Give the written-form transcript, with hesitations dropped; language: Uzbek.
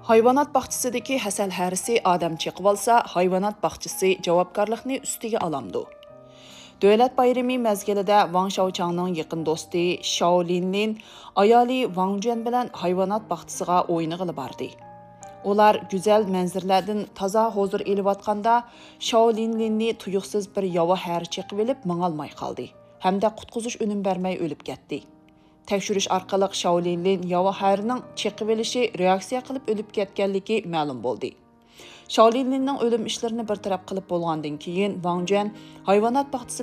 Hayvanat baxçısidagi hasal harisi odam chekib olsa, hayvanat baxçısı javobgarlikni ustiga olamdi. Davlat bayrami mezgilida Wang Shaochangning yaqin do'sti Shao Linlin ayoli Wang Juan bilan hayvanat baxçısiga o'yiniga bordi. Ular go'zal manzarlardan toza hozir elayotganda Shao Linlinni tuyuqsiz bir yova hari chekib olib mangolmay qoldi. Hamda qutqizish unum bermay o'lib ketdi. Tekshirish orqali Shao Linlin yova harining chekib olishi reaksiya qilib o'lib ketganligi ma'lum bo'ldi. Shao Linlinning o'lim ishlarini bir taraf qilib bo'lgandan keyin Wang Juan hayvonot baxçısi